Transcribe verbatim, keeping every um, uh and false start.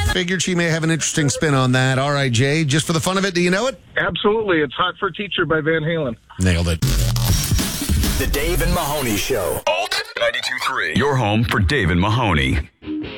Figured she may have an interesting spin on that. All right, Jay, just for the fun of it, do you know it? Absolutely. It's Hot for Teacher by Van Halen. Nailed it. The Dave and Mahoney Show. Alt ninety-two point three. Your home for Dave and Mahoney.